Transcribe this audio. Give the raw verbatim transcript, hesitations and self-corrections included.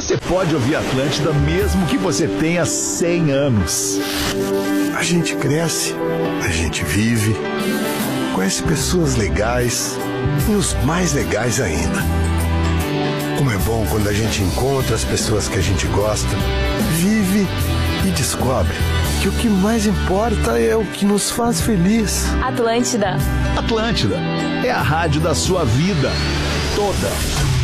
você pode ouvir Atlântida mesmo que você tenha cem anos. A gente cresce, a gente vive, conhece pessoas legais e os mais legais ainda. Como é bom quando a gente encontra as pessoas que a gente gosta, vive e descobre que o que mais importa é o que nos faz feliz. Atlântida. Atlântida é a rádio da sua vida toda.